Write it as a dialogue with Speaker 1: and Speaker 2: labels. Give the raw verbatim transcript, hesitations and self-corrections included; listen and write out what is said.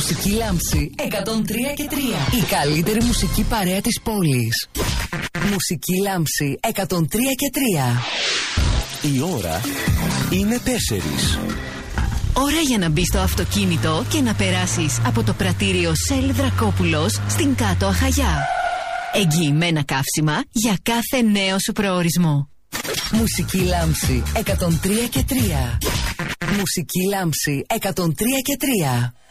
Speaker 1: Μουσική Λάμψη εκατόν τρία και τρία. Η καλύτερη μουσική παρέα της πόλης. Μουσική Λάμψη εκατόν τρία και τρία.
Speaker 2: Η ώρα είναι τέσσερις.
Speaker 3: Ώρα για να μπεις στο αυτοκίνητο και να περάσεις από το πρατήριο Σέλ Δρακόπουλος στην Κάτω Αχαγιά. Εγγυημένα καύσιμα για κάθε νέο σου προορισμό.
Speaker 1: Μουσική Λάμψη εκατόν τρία και τρία. Μουσική Λάμψη εκατόν τρία και τρία.